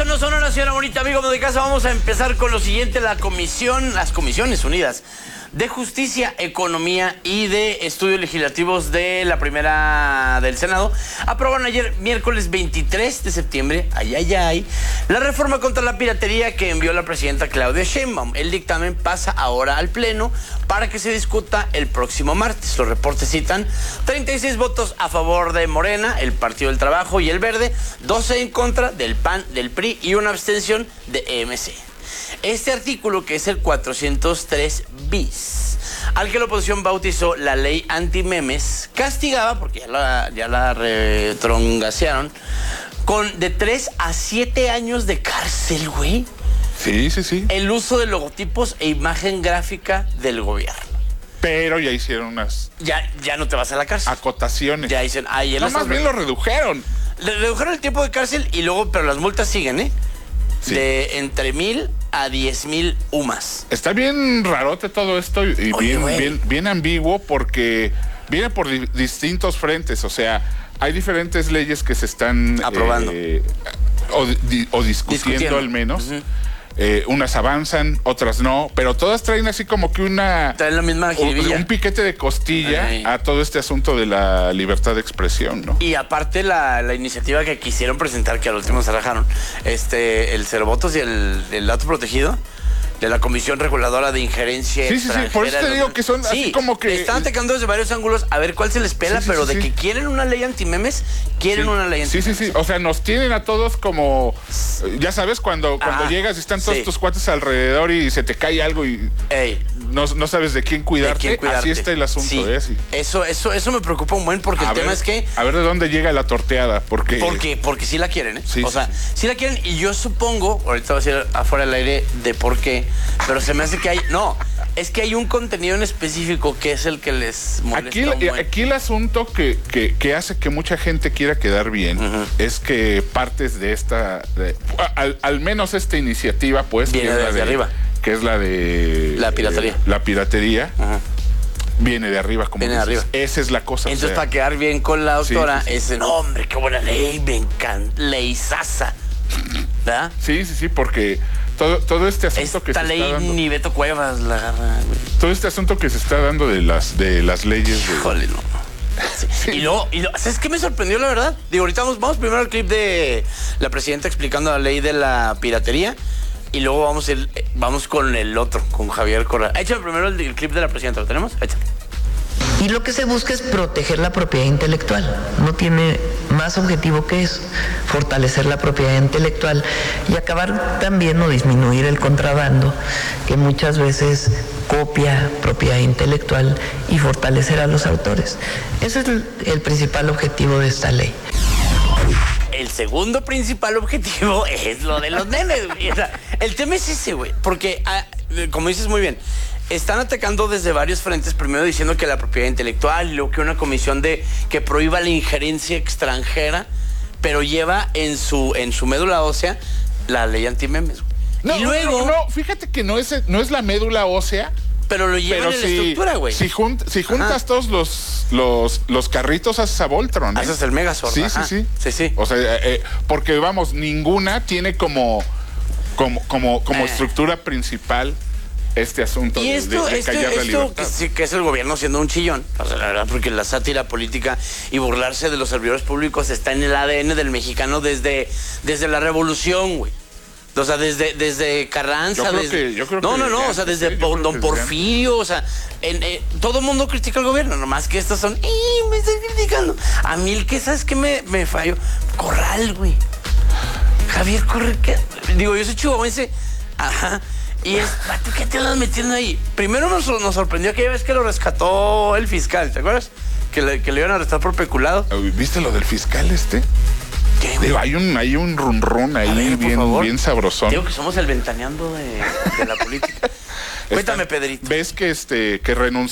no sonora, señora bonita, amigo de casa. Vamos a empezar con lo siguiente. Las Comisiones Unidas de Justicia, Economía y de Estudios Legislativos de la Primera del Senado aprobaron ayer, miércoles 23 de septiembre, la reforma contra la piratería que envió la presidenta Claudia Sheinbaum. El dictamen pasa ahora al Pleno para que se discuta el próximo martes. Los reportes citan 36 votos a favor de Morena, el Partido del Trabajo y el Verde, 12 en contra del PAN, del PRI y una abstención de EMC. Este artículo, que es el 403 bis, al que la oposición bautizó la ley anti-memes, castigaba, porque ya la retrongasearon, con de 3 a 7 años de cárcel, güey. Sí. El uso de logotipos e imagen gráfica del gobierno. Pero ya hicieron unas... Ya no te vas a la cárcel. Acotaciones. Ya dicen, no, más bien lo redujeron. Le redujeron el tiempo de cárcel y luego, pero las multas siguen, ¿eh? Sí. De entre 1,000 a 10,000 UMAS. Está bien rarote todo esto y bien ambiguo, porque viene por distintos frentes. O sea, hay diferentes leyes que se están aprobando o discutiendo al menos. Unas avanzan, otras no, pero todas traen así como que traen la misma jiribilla, un piquete de costilla a todo este asunto de la libertad de expresión, ¿no? Y aparte la iniciativa que quisieron presentar, que al último se rajaron, el cero votos y el dato protegido de la Comisión Reguladora de Injerencia Extranjera. Sí, por eso te digo que son así como que... Están atacando desde varios ángulos a ver cuál se les pela, pero de que quieren una ley antimemes, una ley antimemes. Sí. O sea, nos tienen a todos como... Ya sabes, cuando llegas y están todos tus cuates alrededor y se te cae algo y no sabes de quién cuidarte. Así está el asunto. Sí. Eso me preocupa un buen, porque el tema es que... A ver de dónde llega la torteada, porque sí la quieren, ¿eh? Sí la quieren, y yo supongo, ahorita voy a decir afuera del aire de por qué, pero se me hace que es que hay un contenido en específico que es el que les molesta. Aquí el asunto que hace que mucha gente quiera quedar bien es que partes de al menos esta iniciativa, pues, viene desde arriba, que es la de la piratería. La piratería viene de arriba, como viene de arriba. Esa es la cosa. Entonces, para quedar bien con la doctora, hombre, qué buena ley, me encanta, ley sasa, ¿verdad? Sí, porque todo este asunto que se está dando... Esta ley ni Beto Cuevas la agarra, güey. Todo este asunto que se está dando de las leyes de... Híjole, no. Sí. Y luego, ¿sabes qué me sorprendió, la verdad? Digo, ahorita vamos primero al clip de la presidenta explicando la ley de la piratería, y luego vamos con el otro, con Javier Corral. Échame primero el clip de la presidenta, ¿lo tenemos? Échame. Y lo que se busca es proteger la propiedad intelectual. No tiene más objetivo que eso, fortalecer la propiedad intelectual y acabar también o disminuir el contrabando, que muchas veces copia propiedad intelectual, y fortalecer a los autores. Ese es el principal objetivo de esta ley. El segundo principal objetivo es lo de los memes, güey. O sea, el tema es ese, güey. Porque, como dices muy bien, están atacando desde varios frentes, primero diciendo que la propiedad intelectual, y luego que una comisión que prohíba la injerencia extranjera, pero lleva en su médula ósea la ley antimemes. No, y luego, fíjate que no es la médula ósea. Pero lo llevan en la estructura, güey. Si juntas todos los carritos, haces a Voltron. Haces el Megazord. Sí. O sea, porque vamos, ninguna tiene como estructura principal este asunto de callar la libertad. Que es el gobierno siendo un chillón, o sea, la verdad, porque la sátira política y burlarse de los servidores públicos está en el ADN del mexicano desde la revolución, güey. O sea, desde Carranza. Yo creo que o sea, desde Don Porfirio, o sea, todo el mundo critica al gobierno, nomás que estos son, me están criticando. A mí el que, ¿sabes qué me falló? Corral, güey. Javier Corral, digo, yo soy chihuahuense, y ¿qué te andas metiendo ahí? Primero nos sorprendió aquella vez que lo rescató el fiscal, ¿te acuerdas? Que le iban a arrestar por peculado. ¿Viste lo del fiscal Digo, hay un run ahí bien sabrosón. Digo que somos el ventaneando de la política. Cuéntame, Pedrito. ¿Ves que renunció